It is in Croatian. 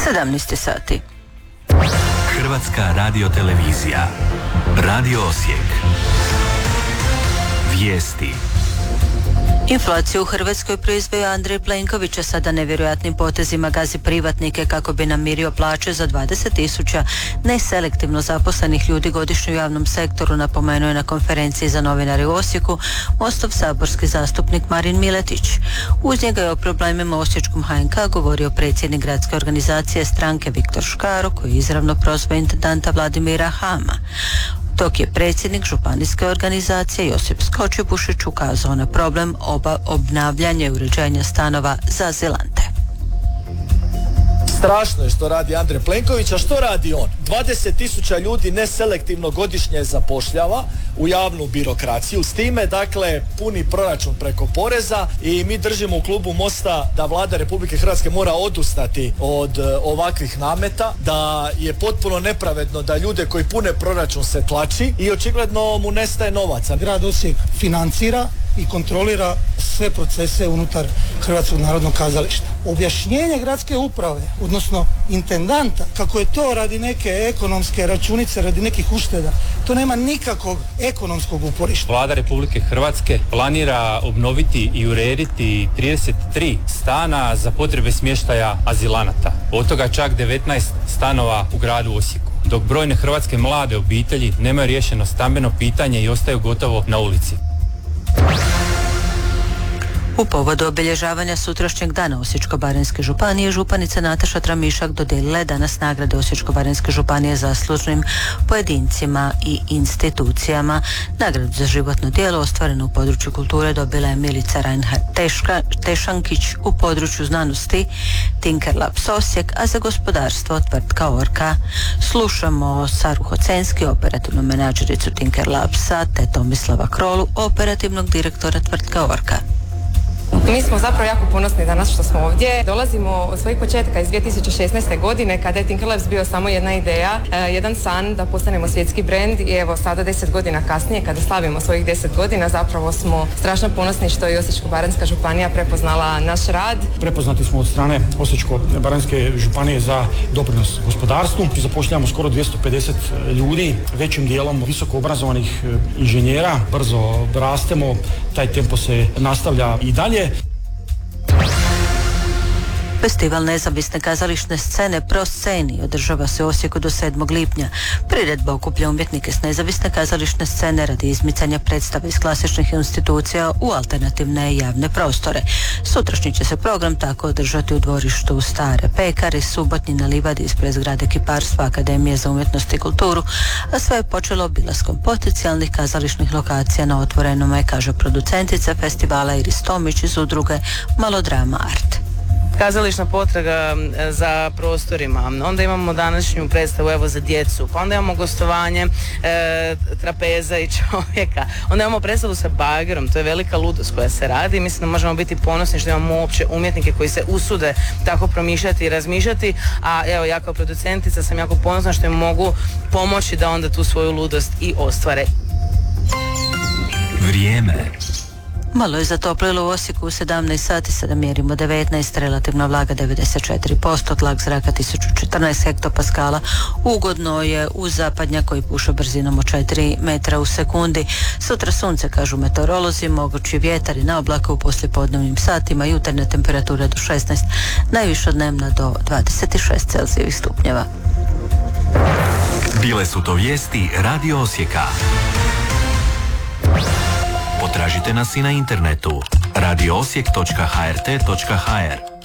17 sati. Hrvatska radiotelevizija. Radio Osijek. Vijesti. Inflaciju u Hrvatskoj proizveo Andrej Plenković, a sada nevjerojatnim potezima gazi privatnike kako bi namirio plaće za 20.000 neselektivno zaposlenih ljudi godišnje u javnom sektoru, napomenuo je na konferenciji za novinare u Osijeku Mostov saborski zastupnik Marin Miletić. Uz njega je o problemima u osječkom HNK govorio predsjednik gradske organizacije stranke Viktor Škaro, koji je izravno prozvao intendanta Vladimira Hama, dok je predsjednik županijske organizacije Josip Skočebušić ukazao na problem obnavljanja i uređenja stanova za azilante. Strašno je što radi Andrej Plenković, a što radi on? 20.000 ljudi neselektivno godišnje zapošljava u javnu birokraciju, s time dakle puni proračun preko poreza i mi držimo u klubu Mosta da Vlada Republike Hrvatske mora odustati od ovakvih nameta, da je potpuno nepravedno da ljude koji pune proračun se tlači i očigledno mu nestaje novaca. Grad Osijek financira i kontrolira sve procese unutar Hrvatskog narodnog kazališta. Objašnjenje gradske uprave, odnosno intendanta, kako je to radi neke ekonomske računice, radi nekih ušteda, to nema nikakvog ekonomskog uporišta. Vlada Republike Hrvatske planira obnoviti i urediti 33 stana za potrebe smještaja azilanata. Od toga čak 19 stanova u gradu Osijeku. Dok brojne hrvatske mlade obitelji nemaju riješeno stambeno pitanje i ostaju gotovo na ulici. U povodu obilježavanja sutrašnjeg dana Osječko-baranjske županije, županica Nataša Tramišak dodijelila je danas nagrade Osječko-baranjske županije zaslužnim pojedincima i institucijama. Nagradu za životno djelo ostvareno u području kulture dobila je Milica Reinhard Tešankić, u području znanosti Tinker Labs Osijek, a za gospodarstvo tvrtka Orka. Slušamo Saru Hocenski, operativnu menadžericu Tinker Labsa, te Tomislava Krolu, operativnog direktora tvrtka Orka. Mi smo zapravo jako ponosni danas što smo ovdje. Dolazimo od svojih početka iz 2016. godine kada je Tinker Labs bio samo jedna ideja, jedan san da postanemo svjetski brend i evo sada 10 godina kasnije kada slavimo svojih 10 godina zapravo smo strašno ponosni što je Osječko-baranjska županija prepoznala naš rad. Prepoznati smo od strane Osječko-baranjske županije za doprinos gospodarstvu. Zapošljavamo skoro 250 ljudi, većim dijelom visoko obrazovanih inženjera. Brzo rastemo, taj tempo se nastavlja i dalje. Festival nezavisne kazališne scene Pro Sceni održava se u Osijeku do 7. lipnja. Priredba okuplja umjetnike s nezavisne kazališne scene radi izmicanja predstave iz klasičnih institucija u alternativne javne prostore. Sutrašnji će se program tako održati u dvorištu Stare pekare, subotnji na livadi ispred zgrade kiparstva Akademije za umjetnost i kulturu, a sve je počelo obilaskom potencijalnih kazališnih lokacija na otvorenome, kaže producentica festivala Iris Tomić iz udruge Malodrama Art. Kazališna potraga za prostorima, onda imamo današnju predstavu evo za djecu, pa onda imamo gostovanje trapeza i čovjeka, onda imamo predstavu sa bagerom, to je velika ludost koja se radi. Mislim da možemo biti ponosni što imamo uopće umjetnike koji se usude tako promišljati i razmišljati, a evo ja kao producentica sam jako ponosna što im mogu pomoći da onda tu svoju ludost i ostvare. Vrijeme. Malo je zatoplilo u Osijeku u 17 sati, sada mjerimo 19, relativna vlaga 94%, tlak zraka 1014 hektopaskala, ugodno je uz zapadnjak koji puša brzinom od 4 metra u sekundi. Sutra sunce, kažu meteorolozi, mogući vjetar i na oblaka u poslijepodnevnim satima, jutarnja temperatura do 16, najviša dnevna do 26 Celzijevih stupnjeva. Bile su to vijesti Radio Osijeka. Potražite nas i na internetu radioosijek.hrt.hr.